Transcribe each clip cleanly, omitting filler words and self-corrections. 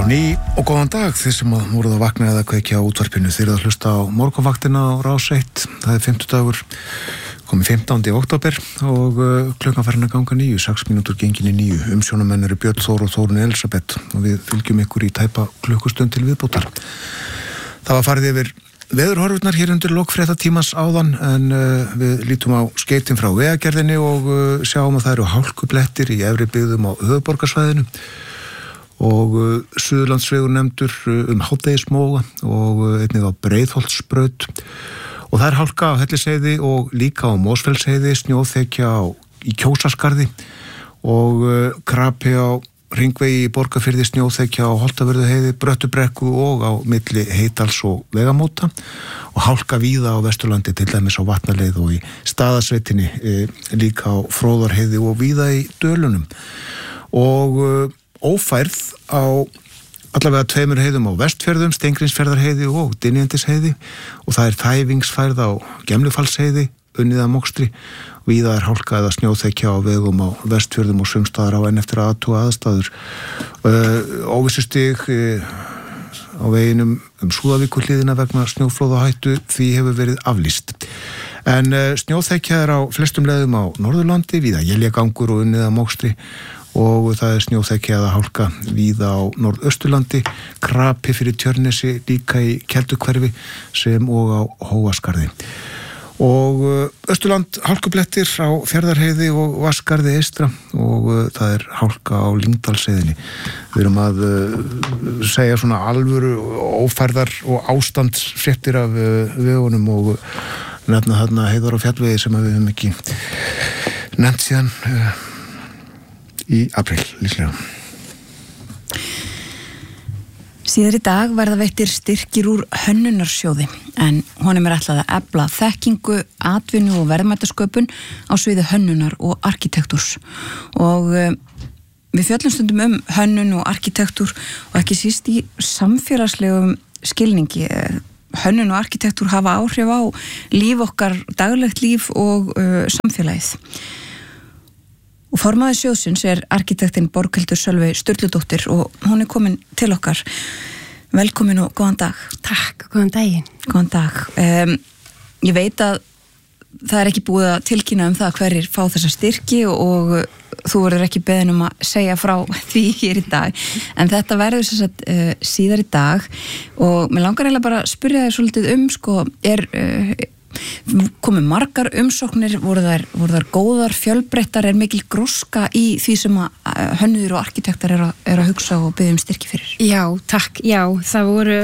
ný og góðan dag þið sem voruð að vakna eða kveikja á útvarpinu. Þið eruð að hlusta á morgunvaktina á Rás 1. Það er 50 komið 15. október og klukkan farin að ganga 9, 6 mínútur gengin í 9. Umsjónamenn eru Björn Þór og Þórunn Elisabeth og við fylgjum ykkur í tæpa klukkustund til viðbótar. Það var farið yfir veðurhorfurnar hér undir lok fréttatímans áðan en við lítum á skeytin frá Vegagerðinni og sjáum að það eru hálkublettir í efri byggðum á höfuðborgarsvæðinu og Suðurlandsvegur nefndur Hádegismóa og einnig á Breiðholtsbraut og það er hálka á Hellisheiði og líka á Mosfellsheiði, snjóþekja í Kjósaskarði og krapi á Hringvegi í Borgarfirði, snjóþekja á Holtavörðuheiði, Bröttubrekku og á milli Heydals og Vegamóta og hálka víða á Vesturlandi, til dæmis á Vatnaleið og í Staðarsveitinni, líka á Fróðarheiði og víða í Dölunum og ófærð á allavega 2 heiðum á Vestfjörðum, Steingrímsfjarðarheiði og Dynjandisheiði og það er þæfingsfærð á Gemlufallsheiði, unnið að mokstri. Víða er hálka eða snjóþekja á vegum á Vestfjörðum og sumstaðar á enn eftir að athuga aðstæður. Óvissustig á veginum Súðavíkurhlíðina vegna snjóflóðahættu því hefur verið aflýst. En snjóþekja er á flestum leiðum á Norðurlandi, víða éljagangur og unnið að mokstri og það er snjóþekja eða hálka víða á Norðausturlandi, krapi fyrir Tjörnesi, líka í Keldukverfi sem og á Hóaskarði. Og Austurland hálkublettir á Fjarðarheiði og Vatnsskarði eystra og það er hálka á Lyngdalsheiðinni. Við erum að segja svona alvöru ófærðar og ástandsfréttir af vegunum og nefna þarna Heiðar- og Fjallvegi sem við höfum ekki nefnt síðan í apríl líklega. Síðar í dag verða veittir styrkir úr hönnunarsjóði en honum er ætlað að efla þekkingu, atvinnu og verðmætasköpun á sviði hönnunar og arkitektúrs og við fjöllum stundum hönnun og arkitektúr og ekki síst í samfélagslegum skilningi. Hönnun og arkitektúr hafa áhrif á líf okkar, daglegt líf og samfélagið. Og formaður sjóðsins er arkitektinn Borghildur Sölvi Sturludóttir og hún er komin til okkar. Velkomin og góðan dag. Takk, góðan daginn. Góðan dag. Ég veit að það er ekki búið að tilkynna það hverjir fá þessa styrki og þú verður ekki beðin að segja frá því hér í dag. En þetta verður sem sagt síðar í dag og mér langar eiginlega bara að spyrja þér svolítið komið margar umsóknir, voru þær góðar, fjölbreyttar, er mikil gróska í því sem að hönnuðir og arkitektar er að hugsa og biðja styrki fyrir? Já, takk, já, það voru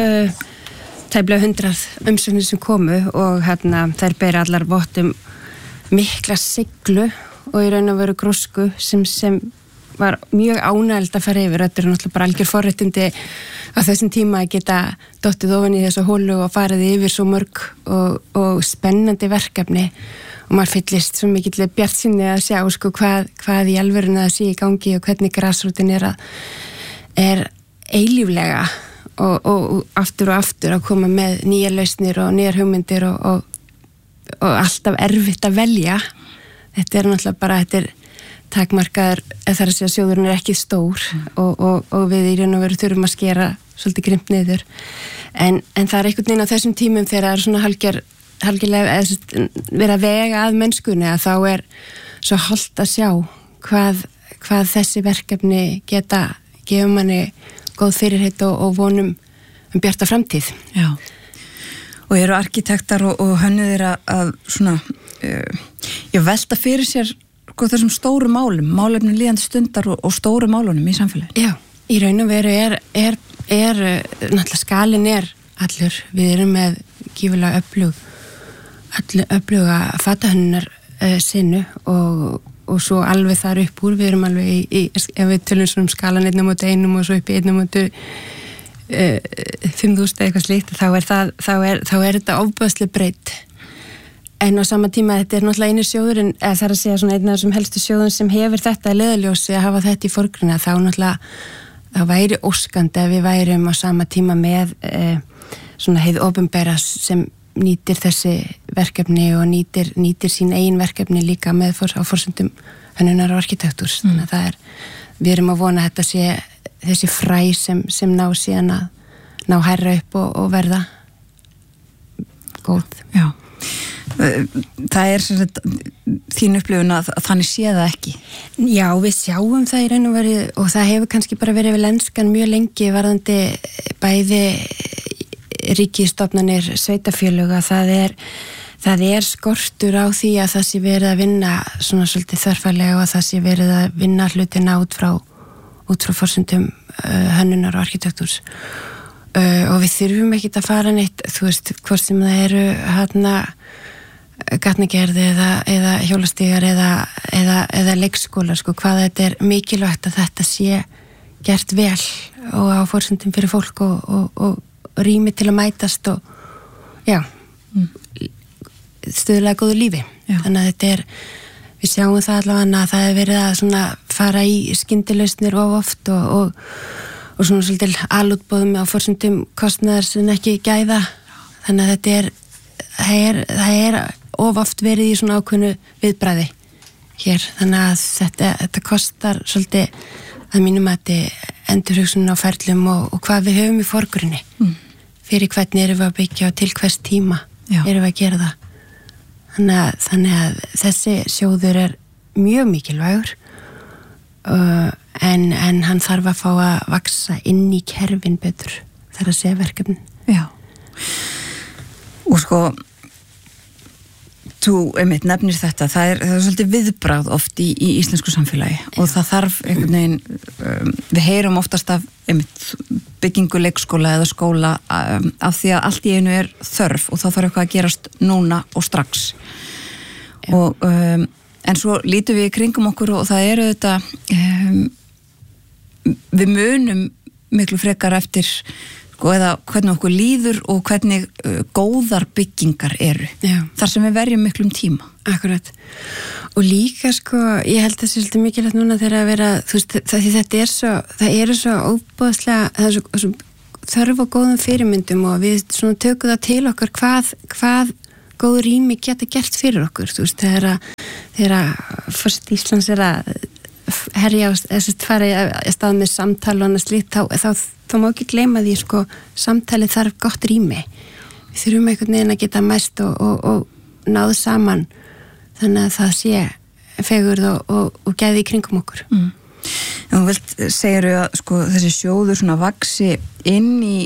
tæplega 100 umsóknir sem komu og þær bera allar vottum mikla siglu og í raun og veru grósku sem var mjög ánægilegt að fara yfir. Þetta er náttúrulega bara algjör forréttindi á þessum tíma að geta dottið ofan í þessu hólu og farið yfir svo mörg og spennandi verkefni og maður fyllist svo mikill bjartsýni að sjá hvað í alvörinu það sé í gangi og hvernig grasrótin er eilíflega og aftur að koma með nýjar lausnir og nýjar hugmyndir og alltaf erfitt að velja. Þetta er náttúrulega bara, takmarkaður, þar að segja sjóðurinn er ekki stór og við í raun og veru þurfum að skera svolítið grimmt niður en það er einhvern veginn á þessum tímum þegar það er svona hálfgerlega verið að vega að mennskunni að þá er svo hollt að sjá hvað þessi verkefni geta gefið manni góð fyrirheit og vonum bjarta framtíð. Já, og eru arkitektar og hönnuðir að svona velta fyrir sér þessum stóru málefnum líðandi stundar og stóru málunum í samfélagi. Já, í raun og veru er náttúrulega skalinn er allur, við erum með gífulega öfluga fatahönnunar sinnu og svo alveg þar upp úr, við erum alveg ef við tölum svona skalan 1/1 og svo upp í 1/5.000 eitthvað slíkt, þá er þetta ofboðslega breitt. En á sama tíma þetta er náttúrulega einu sjóðurinn, eða það er að segja svona einn af þessum helstu sjóðun sem hefur þetta að leiðarljósi að hafa þetta í forgrunni, þá náttúrulega það væri óskandi að við værum á sama tíma með svona hið opinbera sem nýtir þessi verkefni og nýtir sín eigin verkefni líka með á forsendum hönnunar og arkitektúrs. Þannig að við erum að vona að þetta sé þessi fræ sem ná síðan að ná hærra upp og verða góð. Já. Það sem sagt þín upplifun að þannig sé það ekki. Já, við sjáum það í raun og veru og það hefur kannski bara verið við lenskan mjög lengi varðandi bæði ríkisstofnanir, sveitafélög að það er skortur á því að það sé verið að vinna svona svolítið þörfælega og að það sé verið að vinna hlutina út frá forsendum hönnunar og arkitektúrs og við þurfum ekki að fara neitt, þú veist, hvort sem það eru gatnagerði eða hjólastígar eða leikskólar, sko, hvað þetta er mikilvægt að þetta sé gert vel og á forsendum fyrir fólk og rými til að mætast og já, stuðlega góðu lífi. Já. Þannig að þetta er, við sjáum það allavega að það er verið að svona fara í skyndilausnir of oft og svona svolítið alútboðum á forsendum kostnaðar sem ekki gæða. Þannig að það er of oft verið í svona ákveðnu viðbragði hér. Þannig að þetta kostar svolítið að mínum að þetta endurhugsun á ferlum og hvað við höfum í forgrunni. Fyrir hvernig erum við að byggja og til hvers tíma erum við að gera það. Þannig að þessi sjóður er mjög mikilvægur en hann þarf að fá að vaksa inn í kerfin betur þar að segja verkefnin. Já. Og sko þú einmitt nefnir þetta, það er svolítið viðbragð oft í íslensku samfélagi og það þarf einhvern veginn, við heyrum oftast af einmitt byggingu leikskóla eða skóla af því að allt í einu er þörf og þá þarf eitthvað að gerast núna og strax. Og, en svo lítum við í kringum okkur og það eru þetta, við munum miklu frekar eftir eða hvernig okkur líður og hvernig góðar byggingar eru. Já. Þar sem við verjum miklum tíma. Akkurat. Og líka sko, ég held að það sé svolítið mikilvægt núna þegar að vera, þú veist, það eru svo óbúðslega, það er svo þörf og góðum fyrirmyndum og við svona tökum það til okkur hvað góð rými geta gert fyrir okkur, þú veist, þegar forseti Íslands er að herja fara í stað með samtal og annað slíkt, þá má ekki gleyma því, sko, samtalið þarf gott rými. Við þurfum einhvern veginn að geta mæst og náðu saman þannig að það sé fegurð og gæði í kringum okkur. En þú vilt segir að sko, þessi sjóður svona vaxi inn í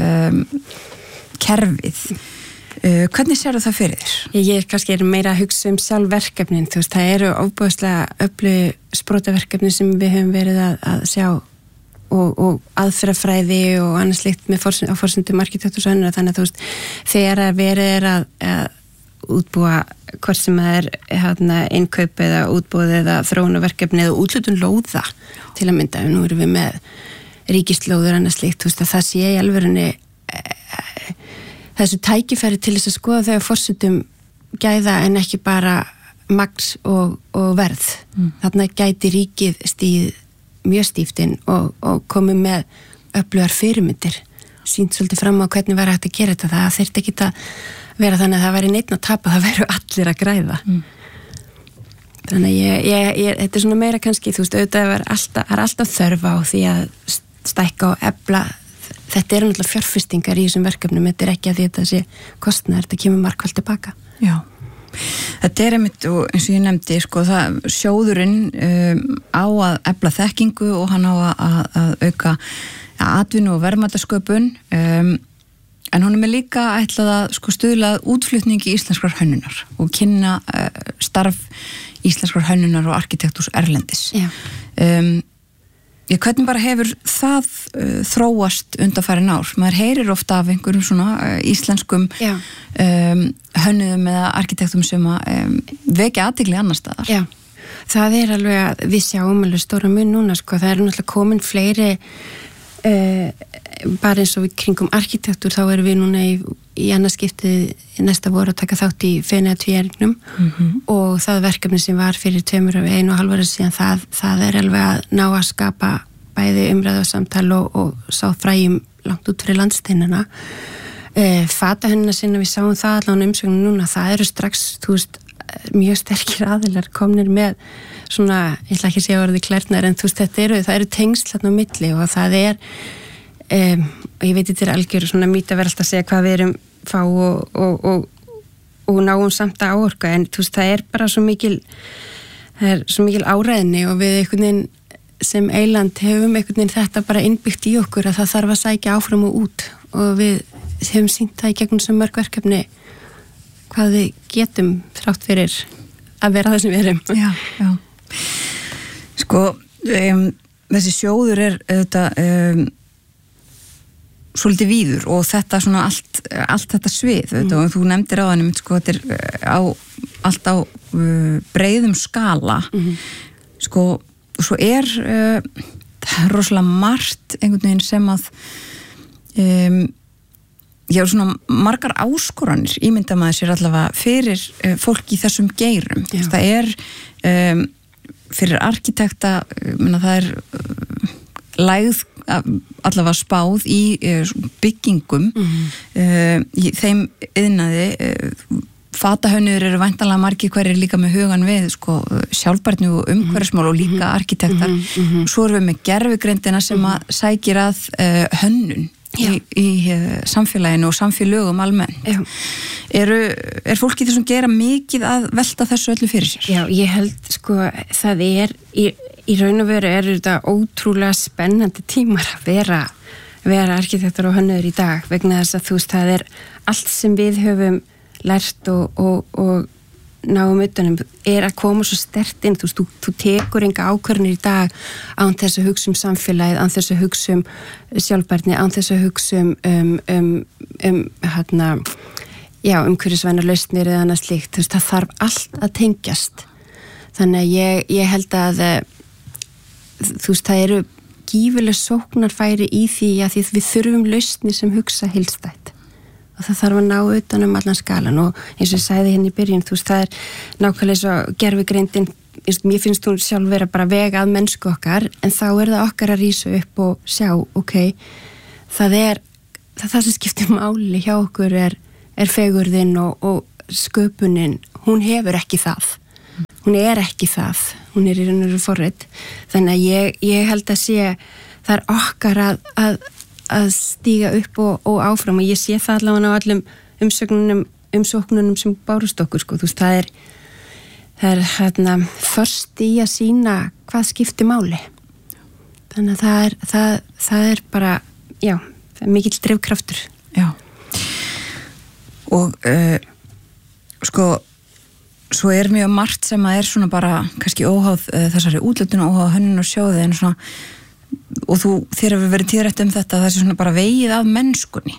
kerfið. Hvernig sérðu það fyrir þér? Ég kannski er meira að hugsa sjálf verkefnin, þú veist, það eru óbúðslega öflug sprotaverkefni sem við höfum verið að sjá og aðferðafræði og annars slíkt á forsendum arkitektúrs og önnur, þannig að þú veist, þegar verið er að útbúa hvort sem það er innkaup eða útbúið eða þróunarverkefni eða úthlutun lóða til að mynda, nú erum við með ríkislóður annars slíkt, þú veist, að það sé í alvörunni þessu tækifæri til þess að skoða þegar forsendum gæða en ekki bara maks og verð. Þarna gæti ríkið stíð mjög stíftinn og komið með öflugar fyrirmyndir, sýnt svolítið fram á hvernig væri hægt að gera þetta. Það þyrfti ekki að vera þannig að það væri neitt að tapa, það væri allir að græða. Þannig að þetta er svona meira kannski, þú veist, auðvitað er alltaf þörf á því að stækka og efla. Þetta eru náttúrulega fjárfestingar í þessum verkefnum, þetta er ekki að því að þetta sé kostnaður, þetta kemur margfalt tilbaka. Já, þetta er einmitt og eins og ég nefndi, sko, það sjóðurinn á að efla þekkingu og hann á að auka atvinnu og verðmætasköpun en honum er líka ætlað að sko stuðla útflutningi íslenskrar hönnunar og kynna starf íslenskrar hönnunar og arkitektúrs erlendis. Já. Hvernig bara hefur það þróast undanfarin ár? Maður heyrir ofta af einhverjum svona íslenskum hönnuðum eða arkitektum sem vekja athygli annars staðar. Já, það er alveg að við sjáum alveg stóra mun núna, sko, það eru náttúrulega komin fleiri bara eins og við kringum arkitektur, þá erum við núna í annarskiptið næsta voru að taka þátt í Feneyjatvíæringnum og það verkefni sem var fyrir 1,5 ára síðan, það er alveg að ná að skapa bæði umræðu og samtal og sá fræjum langt út fyrir landsteinana. Fatahönnina sinna, við sáum það allan umsögnum núna, það eru strax, þú veist, mjög sterkir aðilar komnir með svona, ég ætla ekki að segja orðið klærnar, en þú veist, það eru tengsl þarna á milli og það og ég veit þetta algjör svona mýta verið alltaf að segja hvað við erum fá og náum samt að áorka, en þú veist, það er bara svo mikil áræðni og við einhvern veginn sem eiland hefum einhvern veginn þetta bara innbyggt í okkur að það þarf að sækja áfram og út og við hefum sýnt það í gegnum sem mörg verkefni hvað við getum þrátt fyrir að vera það sem við erum. Já. Sko, þessi sjóður auðvitað svolítið víður og þetta svona allt þetta svið og þú nefndir á hann sko, þetta allt á breiðum skala sko, og svo það er rosalega margt einhvern veginn sem að svona margar áskoranir ímynda maður sér allavega fyrir fólk í þessum geirum. Það fyrir arkitekta það er lægð allavega spáð í byggingum í þeim iðnaði fatahönnur eru væntanlega margir hverjir líka með hugan við sko, sjálfbærni og umhverfismál og líka arkitektar svo erum við með gervigreindina sem að sækir að hönnun í samfélaginu og samfélögum almennt. Er fólk í þessum gera mikið að velta þessu öllu fyrir sér? Já, ég held sko það í raun og veru þetta ótrúlega spennandi tímar að vera arkitektar og hönnuður í dag vegna þess að þú veist það er allt sem við höfum lært og náum utanum að koma svo sterkt inn, þú tekur enga ákvörðunir í dag án þess að hugsa samfélagið, án þess að hugsa sjálfbærni, án þess að hugsa umhverfisvænar lausnir eða annað slíkt, þú veist, það þarf allt að tengjast þannig að ég held að þú veist, það eru gífurleg sóknarfæri í því að við þurfum lausnir sem hugsa heildstætt og það þarf að ná utan allan skalan og eins og ég sagði hérna í byrjun, þú veist, það er nákvæmlega svo gervigreindin, mér finnst hún sjálf vera bara vega að mennsku okkar en þá það okkar að rísa upp og sjá, ok, það sem skiptir máli hjá okkur er fegurðin og sköpunin, hún hefur ekki það. Hún er ekki það, hún í raun og veru forrit. Þannig að ég held að það er okkar að stíga upp og áfram og ég sé það allavega á allum umsóknunum sem bárust okkur, sko. Þú veist, það er först í að sýna hvað skiptir máli. Þannig að það er bara, já, það er mikill drifkraftur. Já. Og sko svo mjög margt sem að svona bara kannski óháð þessari útlutun og óháð hönnun og sjóði en svona og þér hefur verið tíðrætt þetta það svona bara vegið af mennskunni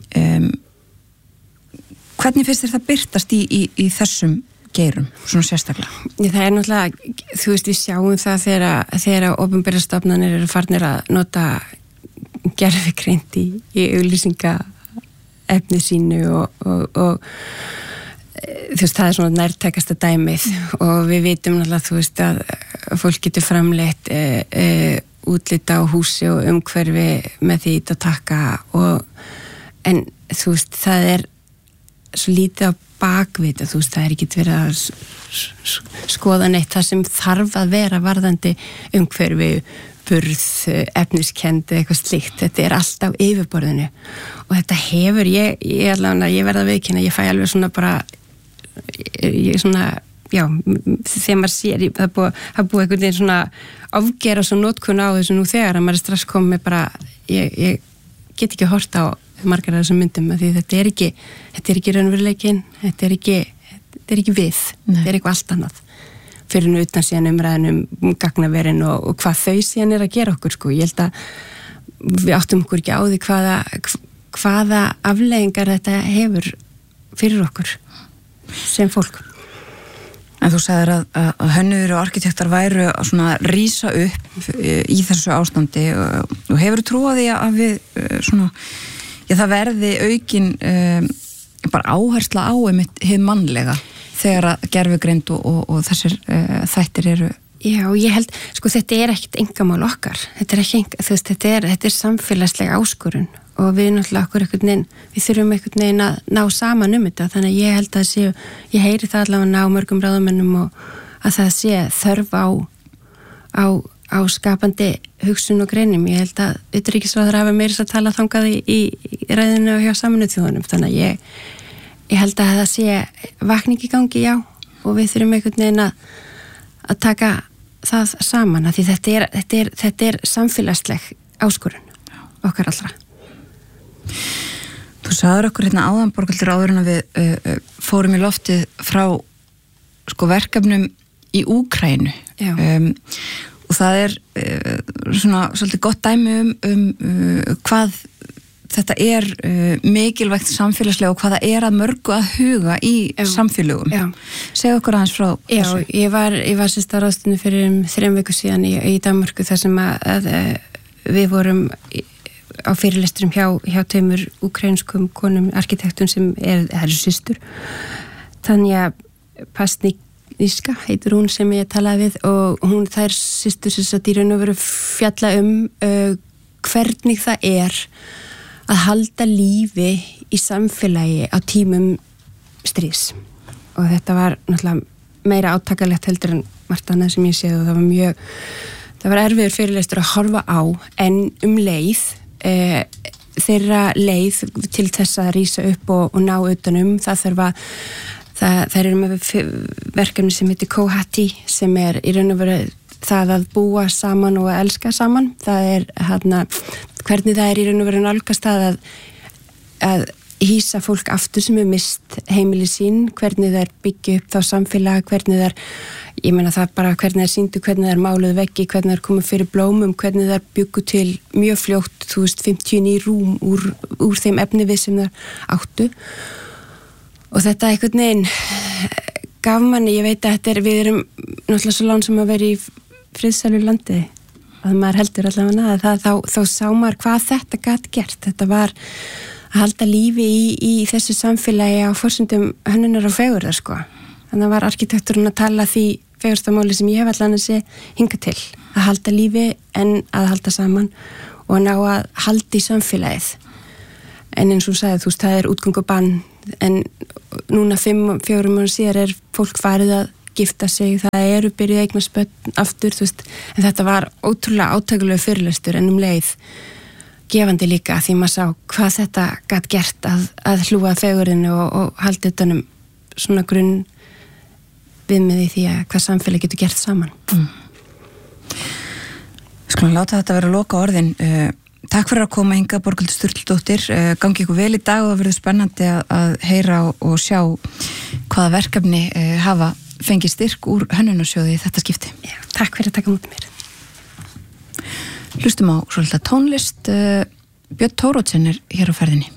hvernig finnst þér það birtast í þessum geirum, svona sérstaklega? Það er náttúrulega, þú veist, við sjáum það þegar opinberar stofnanir eru farnir að nota gervigreind í auglýsinga efni sínu og þú veist, það er svona nærtækasta dæmið og við vitum náttúrulega, þú veist, að fólk getur framleitt útlita á húsi og umhverfi með því að taka en þú veist, það er svo lítið á bakvið þú veist, það er ekki verið að skoða neitt það sem þarf að vera varðandi umhverfi burð, efniskendi, eitthvað slíkt. Þetta er allt á yfirborðinu og þetta hefur, ég verða að viðkynna, ég fæ alveg svona bara ég svona, já, þegar maður sér, það búið einhvern veginn svona afgera svo notkun á þessu nú þegar að maður strax komið bara, ég get ekki hort á margar af þessum myndum að því þetta er ekki raunveruleikinn, þetta er ekki við, þetta er eitthvað allt annað fyrir nú utan síðan umræðin gagnaverin og hvað þau síðan að gera okkur, sko. Ég held að við áttum okkur ekki á því hvaða afleiðingar þetta hefur fyrir okkur sem fólk. En þú sagðir að hönnuðir og arkitektar væru að svona rísa upp í þessu ástandi og hefur trúið því að við svona, já, það verði aukin bara áhersla á hið mannlega þegar að gervigreind og þessir þættir eru. Já, ég held, sko, þetta er ekkit engamál okkar. Þetta er samfélagsleg áskorun og við náttúrulega okkur einhvern veginn, við þurfum einhvern veginn að ná saman þetta, þannig að ég held að ég heyri það allavega á mörgum ráðamönnum og að það sé þörf á skapandi hugsun og greinum. Ég held að utanríkisráðherra hafi meira að tala þangað í ræðinu og hjá Sameinuðu þjóðunum, þannig að ég held að það sé vakning í gangi, já, og við þurfum einhvern veginn að taka það saman, að því þetta er samfélagsleg áskorun okkar allra. Þú sagður okkur hérna áðan, Borghildur, áður en að við fórum í loftið frá verkefnum í Úkraínu og það er svona svolítið gott dæmi hvað þetta er mikilvægt samfélagslega og hvað það er að mörgu að huga í samfélögum. Segðu okkur aðeins frá þessu. Ég var sérst á ráðstefnu fyrir 3 vikur síðan í Danmörku þar sem að við vorum á fyrirlesturum hjá 2 úkraínskum konum arkitektum sem eru systur. Tanja Pasniska heitir hún sem ég talaði við og þær systur sem satt í raun og veru fjalla hvernig það er að halda lífi í samfélagi á tímum stríðs. Og þetta var náttúrulega meira átakalegt heldur en margt annað sem ég séð og það var erfiður fyrirlestur að horfa á en leið þeirra leið til þess að rísa upp og ná utanum. Það eru með verkefni sem heitir Kohati sem er í raun og veru það að búa saman og að elska saman. Það er hvernig það er í raun og veru nálgast að hýsa fólk aftur sem mist heimili sín, hvernig það byggja upp þá samfélag, hvernig það ég meina það bara hvernig það sýndu, hvernig það máluð veggi, hvernig það komið fyrir blómum, hvernig það byggu til mjög fljótt 50 rúm úr þeim efni við sem það áttu. Og þetta einhvern veginn gaf manni, ég veit að við erum náttúrulega svo lánsum að vera í friðsælu landi, að maður heldur allavega þá sá maður hvað þetta gat gert. Þetta var að halda lífi í þessu samfélagi á forsendum hönnunar og fegurðar, sko. Þannig var arkitekturinn að tala því fegurstamáli sem ég hef allan að hinga til. Að halda lífi en að halda saman og ná að halda í samfélagið. En eins og sagði, það er útgöngubann en núna 4 mánuðum síðar er fólk farið að gifta sig, það eru byrjuð að eignast börn aftur, en þetta var ótrúlega átakulega fyrirlestur en leið gefandi líka því maður sá hvað þetta gat gert að hlúa fegurðinu og halda utanum svona grunn viðmiði því að hvað samfélag getur gert saman. Skulum láta þetta vera loka orðin. Takk fyrir að koma hingað, Borghildur Sturludóttir. Gangi ykkur vel í dag og það verður spennandi að heyra og sjá hvaða verkefni hafa fengið styrk úr Hönnunarsjóði í þetta skipti. Já, takk fyrir að taka mútið mér. Hlustum á svolítið tónlist. Björn Thoroddsen er hér á ferðinni.